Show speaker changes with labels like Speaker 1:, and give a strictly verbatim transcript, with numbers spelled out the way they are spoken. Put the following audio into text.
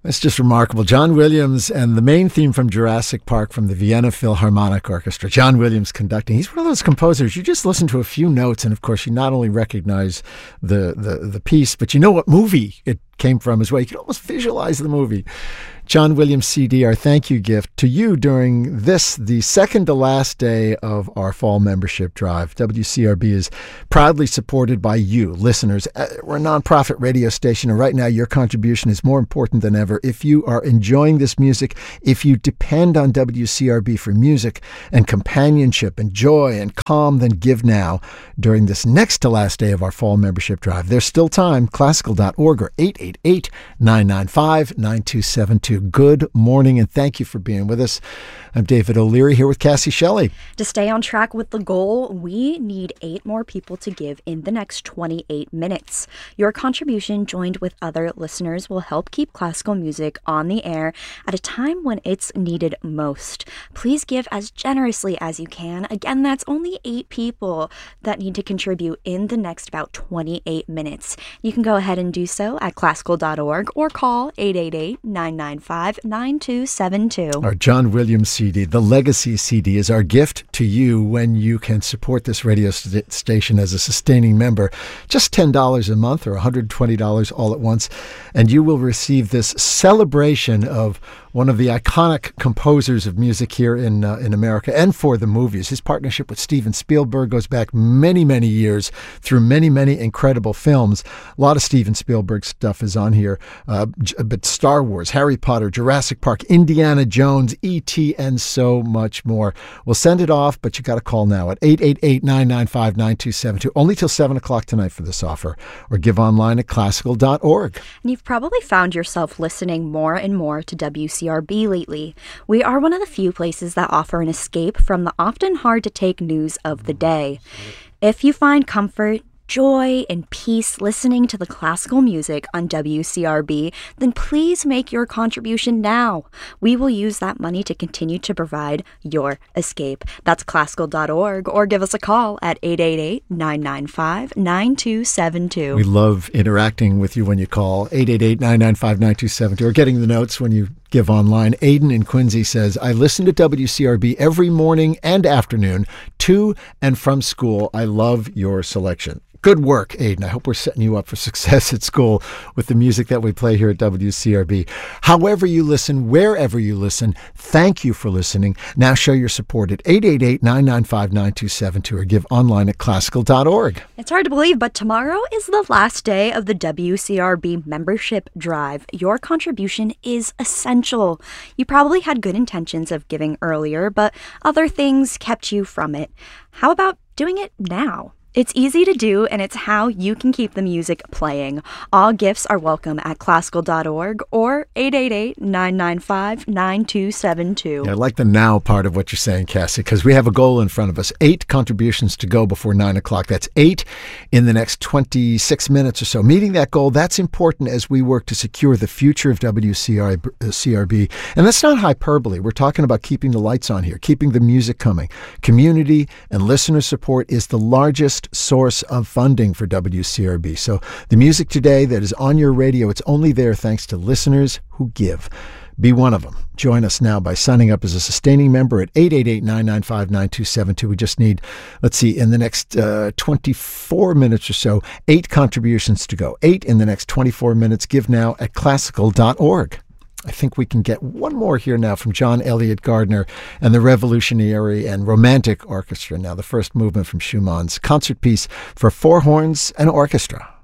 Speaker 1: It's just remarkable. John Williams and the main theme from Jurassic Park from the Vienna Philharmonic Orchestra. John Williams conducting. He's one of those composers. You just listen to a few notes, and of course, you not only recognize the the, the piece, but you know what movie it came from as well. You can almost visualize the movie. John Williams C D, our thank you gift to you during this, the second to last day of our fall membership drive. W C R B is proudly supported by you, listeners. We're a nonprofit radio station, and right now your contribution is more important than ever. If you are enjoying this music, if you depend on W C R B for music and companionship and joy and calm, then give now during this next to last day of our fall membership drive. There's still time. Classical dot org or eight eight eight, nine nine five, nine two seven two. Good morning, and thank you for being with us. I'm David O'Leary here with Cassie Shelley.
Speaker 2: To stay on track with the goal, we need eight more people to give in the next twenty-eight minutes. Your contribution, joined with other listeners, will help keep classical music on the air at a time when it's needed most. Please give as generously as you can. Again, that's only eight people that need to contribute in the next about twenty-eight minutes. You can go ahead and do so at classical dot org or call eight eight eight, nine nine five, nine two seven two.
Speaker 1: Our John Williams C D, the Legacy C D, is our gift to you when you can support this radio st- station as a sustaining member. Just ten dollars a month or one hundred twenty dollars all at once, and you will receive this celebration of one of the iconic composers of music here in uh, in America and for the movies. His partnership with Steven Spielberg goes back many, many years through many, many incredible films. A lot of Steven Spielberg stuff is on here, uh, but Star Wars, Harry Potter, Jurassic Park, Indiana Jones, E T, and so much more. We'll send it off, but you got to call now at eight eight eight, nine nine five, nine two seven two, only till seven o'clock tonight for this offer, or give online at classical dot org.
Speaker 2: And you've probably found yourself listening more and more to W C R B lately. We are one of the few places that offer an escape from the often hard-to-take news of the day. If you find comfort, joy, and peace listening to the classical music on W C R B, then please make your contribution now. We will use that money to continue to provide your escape. That's classical dot org, or give us a call at eight eight eight, nine nine five, nine two seven two.
Speaker 1: We love interacting with you when you call eight eight eight, nine nine five, nine two seven two, or getting the notes when you give online. Aiden in Quincy says, I listen to W C R B every morning and afternoon to and from school. I love your selection. Good work, Aiden. I hope we're setting you up for success at school with the music that we play here at W C R B. However you listen, wherever you listen, thank you for listening. Now show your support at eight eight eight, nine nine five, nine two seven two or give online at classical dot org.
Speaker 2: It's hard to believe, but tomorrow is the last day of the W C R B membership drive. Your contribution is essential. You probably had good intentions of giving earlier, but other things kept you from it. How about doing it now? It's easy to do, and it's how you can keep the music playing. All gifts are welcome at classical dot org or eight eight eight, nine nine five, nine two seven two.
Speaker 1: Yeah, I like the now part of what you're saying, Cassie, because we have a goal in front of us. Eight contributions to go before nine o'clock. That's eight in the next twenty-six minutes or so. Meeting that goal, that's important as we work to secure the future of W C R B. And that's not hyperbole. We're talking about keeping the lights on here, keeping the music coming. Community and listener support is the largest source of funding for W C R B. So the music today that is on your radio, it's only there thanks to listeners who give. Be one of them. Join us now by signing up as a sustaining member at eight eight eight, nine nine five, nine two seven two. We just need, let's see, in the next uh, twenty-four minutes or so, eight contributions to go. Eight in the next twenty-four minutes. Give now at classical dot org. I think we can get one more here now from John Elliott Gardner and the Revolutionary and Romantic Orchestra. Now, the first movement from Schumann's concert piece for four horns and orchestra.